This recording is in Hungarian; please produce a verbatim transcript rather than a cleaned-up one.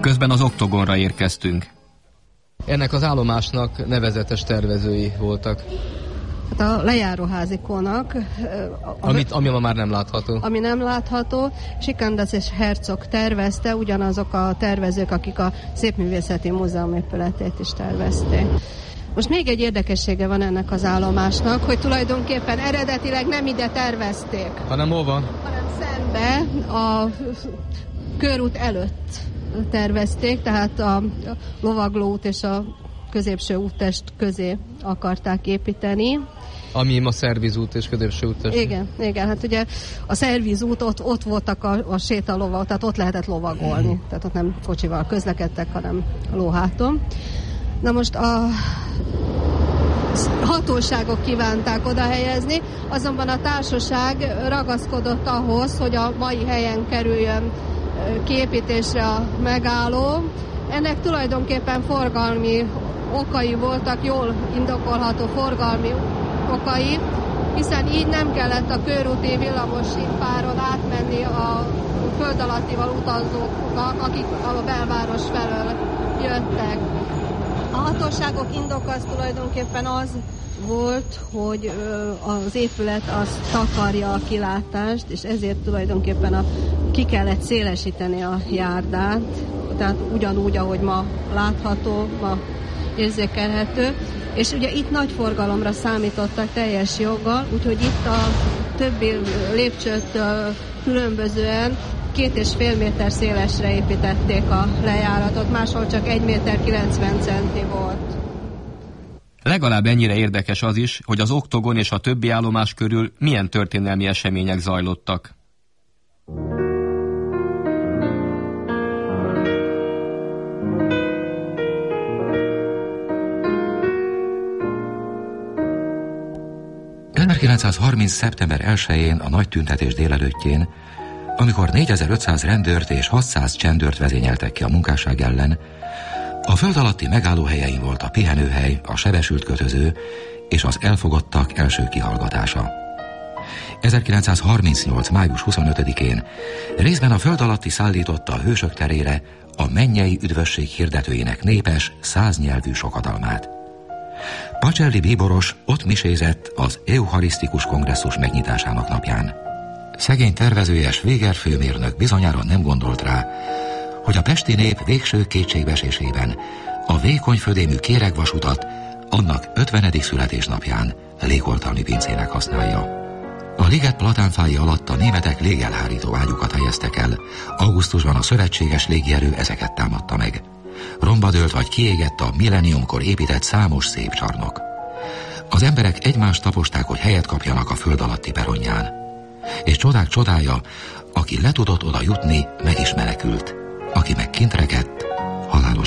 Közben az Oktogonra érkeztünk. Ennek az állomásnak nevezetes tervezői voltak. Hát a lejáróházikónak, Amit, ami ma már nem látható. Ami nem látható, Sikandas és Herzog tervezte, ugyanazok a tervezők, akik a Szépművészeti Múzeum épületét is tervezték. Most még egy érdekessége van ennek az állomásnak, hogy tulajdonképpen eredetileg nem ide tervezték. Hanem hol van? Hanem szembe a körút előtt tervezték, tehát a lovaglóút és a középső úttest közé akarták építeni. Ami ma szervizút és középső úttest. Igen, igen, hát ugye a szervizút, ott, ott voltak a, a sétalovak, tehát ott lehetett lovagolni, tehát ott nem kocsival közlekedtek, hanem lóháton. Na most a hatóságok kívánták oda helyezni, azonban a társaság ragaszkodott ahhoz, hogy a mai helyen kerüljön kiépítésre a megálló. Ennek tulajdonképpen forgalmi okai voltak, jól indokolható forgalmi okai, hiszen így nem kellett a körúti villamosítáron átmenni a föld alattival utazóknak, akik a belváros felől jöttek. A hatóságok indok az tulajdonképpen az volt, hogy az épület az takarja a kilátást, és ezért tulajdonképpen a, ki kellett szélesíteni a járdát, tehát ugyanúgy, ahogy ma látható, ma érzékelhető, és ugye itt nagy forgalomra számítottak teljes joggal, úgyhogy itt a többi lépcsőt különbözően két és fél méter szélesre építették a lejáratot, máshol csak egy méter kilencven centi volt. Legalább ennyire érdekes az is, hogy az Oktogon és a többi állomás körül milyen történelmi események zajlottak. ezerkilencszázharminc. szeptember elsején a nagy tüntetés délelőttjén, amikor négyezer-ötszáz rendőrt és hatszáz csendőrt vezényeltek ki a munkásság ellen, a föld alatti megállóhelyein volt a pihenőhely, a sebesült kötöző és az elfogottak első kihallgatása. ezerkilencszázharmincnyolc. május huszonötödikén részben a föld alatti szállította a hősök terére a mennyei üdvösség hirdetőinek népes, száznyelvű sokadalmát. Pacelli bíboros ott misézett az eucharisztikus kongresszus megnyitásának napján. Szegény tervezője Svéger főmérnök bizonyára nem gondolt rá, hogy a pesti nép végső kétségbeesésében a vékony födémű kéregvasutat annak ötvenedik születésnapján légoltalmi pincének használja. A liget platánfái alatt a németek légelhárító ágyukat helyeztek el, augusztusban a szövetséges légierő ezeket támadta meg. Romba dőlt vagy kiégett a milleniumkor épített számos szép csarnok. Az emberek egymást taposták, hogy helyet kapjanak a föld alatti peronján. És csodák csodája, aki le tudott oda jutni, meg is menekült. Aki meg kint rekedt, halálos